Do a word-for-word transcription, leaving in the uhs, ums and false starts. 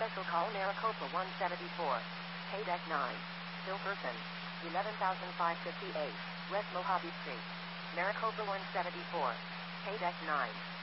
Special call Maricopa one seventy-four. Pay deck nine. Still person. eleven thousand five hundred fifty-eight. West Mojave Street. Maricopa one seventy-four. Pay deck nine.